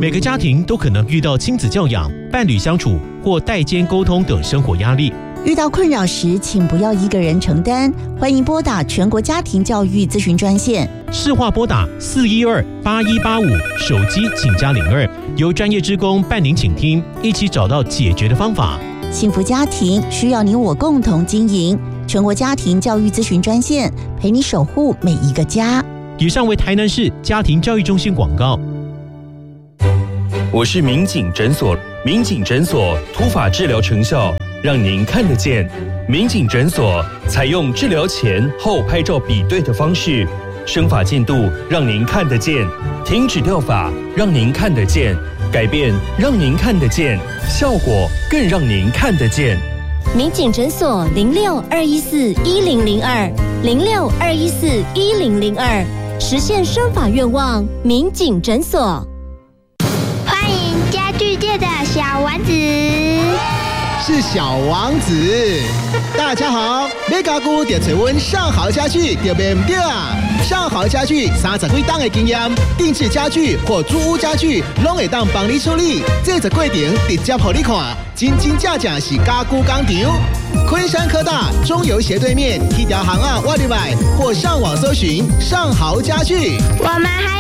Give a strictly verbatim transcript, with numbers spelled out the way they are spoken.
每个家庭都可能遇到亲子教养、伴侣相处或代间沟通等生活压力。 遇到困扰时，请不要一个人承担，欢迎拨打全国家庭教育咨询专线， 市话拨打四一二八一八五，手机请加零二，由专业志工伴您倾听，一起找到解决的方法。 幸福家庭需要你我共同经营，全国家庭教育咨询专线，陪你守护每一个家。 以上为台南市家庭教育中心广告。 我是民警诊所，民警诊所突发治疗成效让您看得见。民警诊所采用治疗前后拍照比对的方式，生发进度让您看得见，停止掉发让您看得见，改变让您看得见，效果更让您看得见。 民警诊所零六二一四一零零二零六二一四一零零二，实现生发愿望，民警诊所。 欢迎家具界的小丸子， 是小王子。大家好，要加固就找阮上好家具，对不对啊？上好家具三十几档的经验，定制家具或租屋家具，拢会当帮你处理。这个过程直接给你看，真真正正是加固工厂。昆山科大中油斜对面，一条巷仔挖入来，或上网搜寻上好家具。 我们还